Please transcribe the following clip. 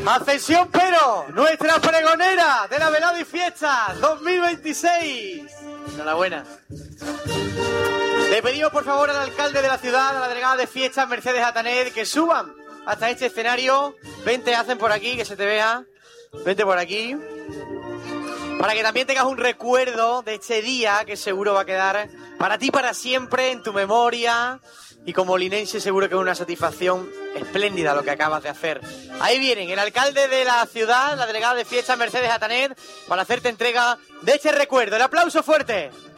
Ascensión Pero, nuestra pregonera de la velada y fiesta 2026. Enhorabuena. Le pedimos por favor al alcalde de la ciudad, a la delegada de fiestas Mercedes Atanet, que suban hasta este escenario. Vente, hacen por aquí, que se te vea. Vente por aquí. Para que también tengas un recuerdo de este día que seguro va a quedar para ti para siempre en tu memoria. Y como linense seguro que es una satisfacción espléndida lo que acabas de hacer. Ahí vienen el alcalde de la ciudad, la delegada de fiestas Mercedes Atanet, para hacerte entrega de este recuerdo. ¡El aplauso fuerte!